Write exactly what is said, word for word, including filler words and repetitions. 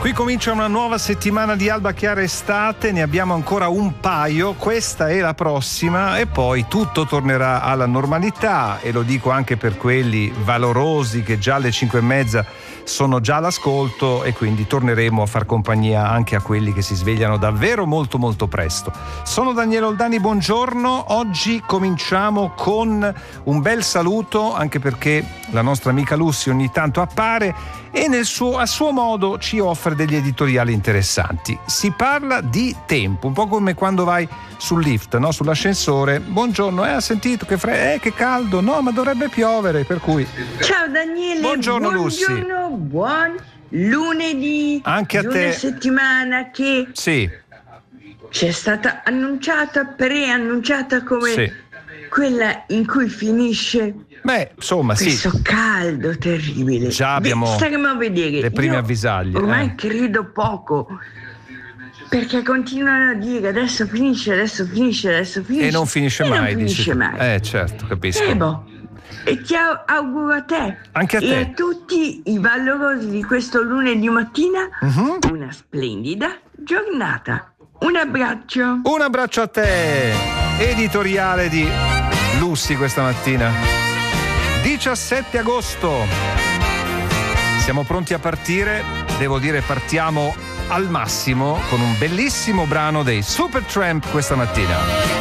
Qui comincia una nuova settimana di Alba Chiara Estate, ne abbiamo ancora un paio, questa è la prossima e poi tutto tornerà alla normalità, e lo dico anche per quelli valorosi che già alle cinque e mezza sono già all'ascolto, e quindi torneremo a far compagnia anche a quelli che si svegliano davvero molto molto presto. Sono Daniele Oldani, buongiorno. Oggi cominciamo con un bel saluto, anche perché la nostra amica Lucy ogni tanto appare e nel suo, a suo modo ci offre degli editoriali interessanti. Si parla di tempo, un po' come quando vai sul lift, no? Sull'ascensore. Buongiorno, eh, ha sentito che fre- eh, che caldo? No, ma dovrebbe piovere, per cui. Ciao Daniele. Buongiorno, buongiorno Lucy. Buon lunedì. Anche a di te. Una settimana che Sì. ci è stata annunciata, preannunciata come Sì. quella in cui finisce. Beh, insomma, Questo sì. caldo terribile. Già abbiamo staremo a vedere. le prime Io avvisaglie. Ormai eh. credo poco, perché continuano a dire adesso finisce, adesso finisce, adesso finisce. E non finisce e mai. Non finisce dici. mai. Eh, certo, capisco. E boh. E ti auguro a te, Anche a e te. a tutti i valorosi di questo lunedì mattina uh-huh. una splendida giornata. Un abbraccio. Un abbraccio a te. Editoriale di Lucy questa mattina. diciassette agosto. Siamo pronti a partire. Devo dire, partiamo al massimo con un bellissimo brano dei Supertramp questa mattina.